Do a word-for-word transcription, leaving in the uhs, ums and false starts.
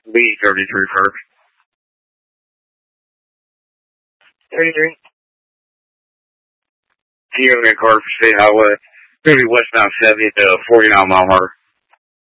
B thirty-three first. thirty-three. You're in Carter State Highway. Maybe westbound seventy to forty-nine mile mark.